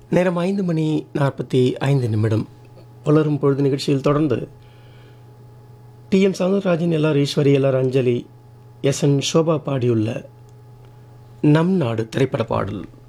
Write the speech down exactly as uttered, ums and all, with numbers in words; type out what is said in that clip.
நேரம் ஐந்து மணி நாற்பத்தி ஐந்து நிமிடம். புலரும் பொழுது நிகழ்ச்சியில் தொடர்ந்து D M Soundararajan, LR Eswari, LR அஞ்சலி, எஸ் என் சோபா பாடியுள்ள நம் நாடு திரைப்பட பாடல்.